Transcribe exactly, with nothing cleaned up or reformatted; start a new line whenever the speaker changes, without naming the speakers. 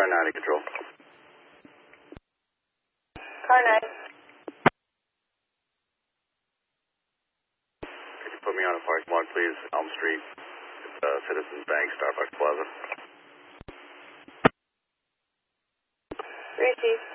Car nine to control.
Car nine.
Could you put me on a parking lot, please? Elm Street, uh, Citizens Bank, Starbucks Plaza.
Three Chief.